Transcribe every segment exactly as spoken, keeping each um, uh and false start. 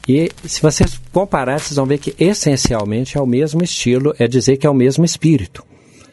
E se vocês compararem, vocês vão ver que essencialmente é o mesmo estilo, é dizer que é o mesmo espírito.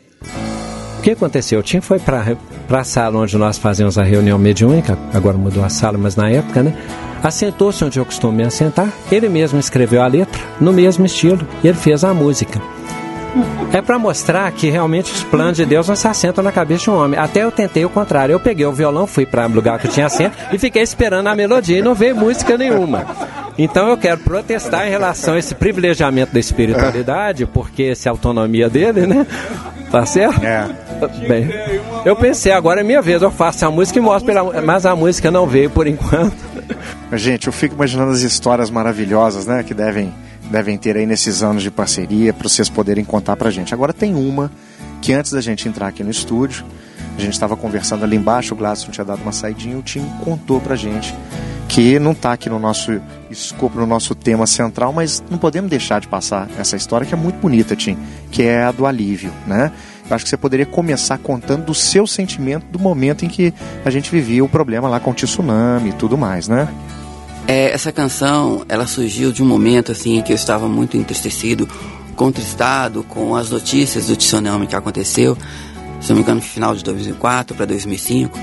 O que aconteceu? O Tim foi para a sala onde nós fazíamos a reunião mediúnica, agora mudou a sala, mas na época, né? Assentou-se onde eu costumei assentar, ele mesmo escreveu a letra, no mesmo estilo, e ele fez a música. É para mostrar que realmente os planos de Deus não se assentam na cabeça de um homem. Até eu tentei o contrário, eu peguei o violão, fui para o lugar que eu tinha assento e fiquei esperando a melodia e não veio música nenhuma. Então eu quero protestar em relação a esse privilegiamento da espiritualidade, porque essa é a autonomia dele, né? Tá certo? É. Bem, eu pensei, agora é minha vez, eu faço a música e mostro, pela... mas a música não veio por enquanto. Gente, eu fico imaginando as histórias maravilhosas, né, que devem, devem ter aí nesses anos de parceria, para vocês poderem contar pra gente. Agora tem uma que antes da gente entrar aqui no estúdio, a gente estava conversando ali embaixo, o Gladson tinha dado uma saidinha, o Tim contou pra gente que não está aqui no nosso escopo, no nosso tema central, mas não podemos deixar de passar essa história que é muito bonita, Tim, que é a do alívio, né? Eu acho que você poderia começar contando do seu sentimento do momento em que a gente vivia o problema lá com o tsunami e tudo mais, né? É, essa canção, ela surgiu de um momento assim em que eu estava muito entristecido, contristado com as notícias do tsunami que aconteceu, se não me engano, no final de dois mil e quatro para dois mil e cinco.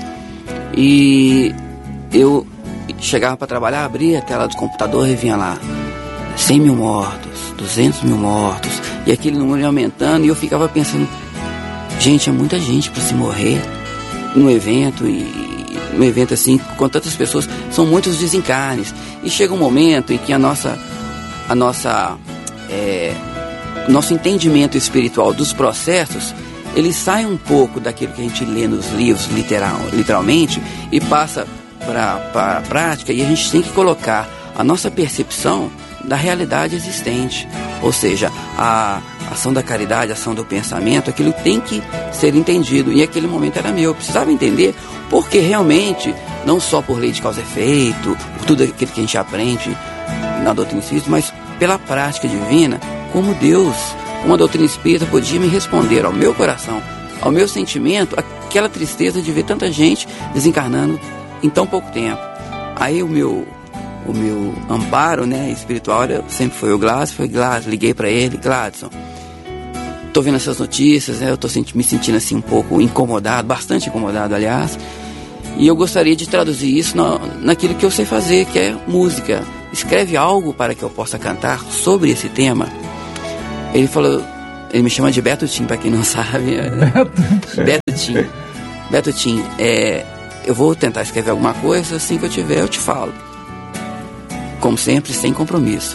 E eu chegava para trabalhar, abria a tela do computador e vinha lá cem mil mortos, duzentos mil mortos, e aquele número ia aumentando, e eu ficava pensando, gente, é muita gente para se morrer num evento, e num evento assim, com tantas pessoas, são muitos desencarnes, e chega um momento em que a nossa, a nossa, é, nosso entendimento espiritual dos processos, ele sai um pouco daquilo que a gente lê nos livros, literal, literalmente, e passa para a prática, e a gente tem que colocar a nossa percepção da realidade existente, ou seja, a ação da caridade, a ação do pensamento, aquilo tem que ser entendido, e aquele momento era meu, eu precisava entender, porque realmente, não só por lei de causa e efeito, por tudo aquilo que a gente aprende na doutrina espírita, mas pela prática divina, como Deus, como a doutrina espírita podia me responder ao meu coração, ao meu sentimento, aquela tristeza de ver tanta gente desencarnando em tão pouco tempo. Aí o meu o meu amparo, né, espiritual sempre foi o Gladson, foi Gladson, liguei para ele, Gladson, tô vendo essas notícias, né, eu tô senti- me sentindo assim um pouco incomodado, bastante incomodado, aliás, e eu gostaria de traduzir isso na, naquilo que eu sei fazer, que é música. Escreve algo para que eu possa cantar sobre esse tema. Ele falou, ele me chama de Beto Tim, para quem não sabe. Beto Tim. Beto Tim, é, eu vou tentar escrever alguma coisa, assim que eu tiver eu te falo. Como sempre, sem compromisso.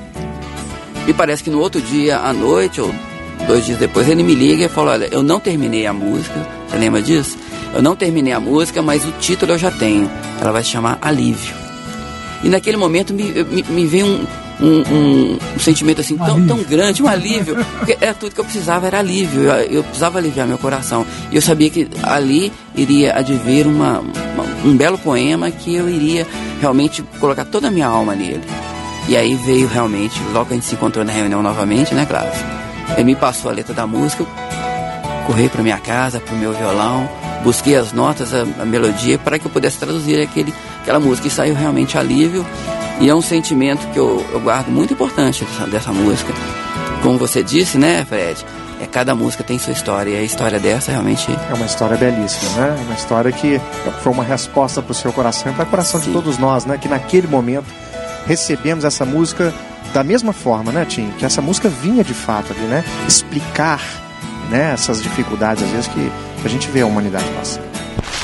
E parece que no outro dia, à noite, ou dois dias depois, ele me liga e fala, olha, eu não terminei a música, você lembra disso? Eu não terminei a música, mas o título eu já tenho. Ela vai se chamar Alívio. E naquele momento me, me, me veio um, um, um, um sentimento assim tão, tão grande, um alívio, porque era tudo que eu precisava, era alívio, eu, eu precisava aliviar meu coração. E eu sabia que ali iria advir uma, uma, um belo poema que eu iria realmente colocar toda a minha alma nele. E aí veio realmente, logo que a gente se encontrou na reunião novamente, né, Cláudio? Ele me passou a letra da música, eu corri para minha casa, para o meu violão, busquei as notas, a, a melodia, para que eu pudesse traduzir aquele, aquela música, e saiu realmente alívio. E é um sentimento que eu, eu guardo muito importante dessa, dessa música. Como você disse, né, Fred? É, cada música tem sua história, e a história dessa realmente... É uma história belíssima, né? Uma história que foi uma resposta para o seu coração e para o coração Sim. de todos nós, né? Que naquele momento recebemos essa música da mesma forma, né, Tim? Que essa música vinha de fato ali, né? Explicar, né, essas dificuldades, às vezes, que a gente vê a humanidade passando.